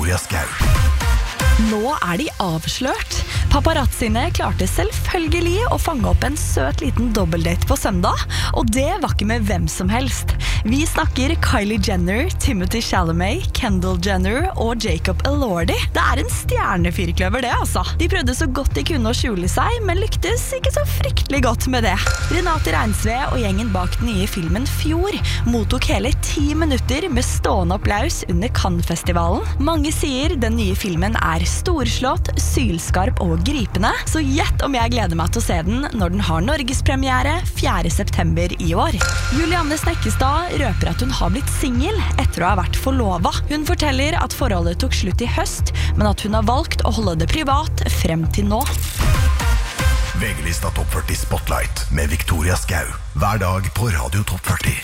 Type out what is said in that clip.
Victoria Skau. Nå de avslørt. Paparazziene klarte selvfølgelig å fange opp en søt liten dobbeldate på søndag, og det var ikke med hvem som helst. Vi snakker Kylie Jenner, Timothy Chalamet, Kendall Jenner og Jacob Elordi. Det en stjernefyrkløver det, altså. De prøvde så godt de kunne å skjule seg, men lyktes ikke så fryktelig godt med det. Renate Reinsve og gjengen bak den nye filmen Fjord mottok hele 10 minutter med stående applaus under Cannes-festivalen. Mange sier den nye filmen storslått, sylskarp og gripende, så gjett om jeg gleder meg til å se den når den har Norgespremiere 4. september i år. Julianne Snekkestad røper at hun har blitt singel etter å ha vært forlovet. Hun forteller at forholdet tok slutt i høst, men at hun har valgt å holde det privat frem til nå. VG-lista Topp 40 Spotlight med Victoria Skau. Hver dag på Radio Topp 40.